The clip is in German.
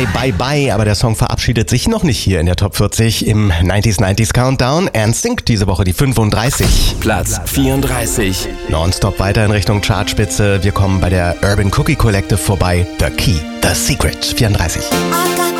Bye Bye Bye, aber der Song verabschiedet sich noch nicht hier in der Top 40 im 90s Countdown. NSYNC diese Woche die 35. Platz 34. Nonstop weiter in Richtung Chartspitze. Wir kommen bei der Urban Cookie Collective vorbei. The Key, The Secret, 34.